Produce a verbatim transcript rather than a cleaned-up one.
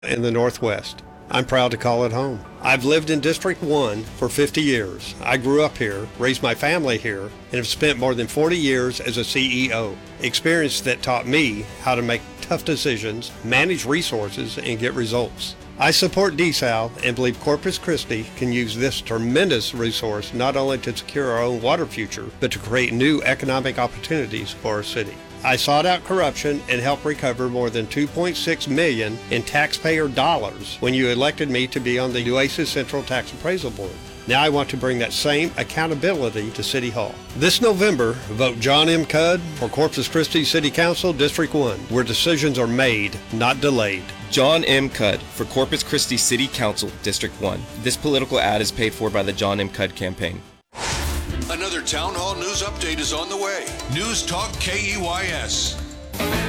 in the Northwest. I'm proud to call it home. I've lived in District one for fifty years. I grew up here, raised my family here, and have spent more than forty years as a C E O. Experience that taught me how to make tough decisions, manage resources, and get results. I support DeSal and believe Corpus Christi can use this tremendous resource not only to secure our own water future, but to create new economic opportunities for our city. I sought out corruption and helped recover more than two point six million dollars in taxpayer dollars when you elected me to be on the Nueces Central Tax Appraisal Board. Now I want to bring that same accountability to City Hall. This November, vote John M. Cudd for Corpus Christi City Council District one, where decisions are made, not delayed. John M. Cudd for Corpus Christi City Council District one. This political ad is paid for by the John M. Cudd campaign. Another Town Hall News Update is on the way. News Talk K E Y S.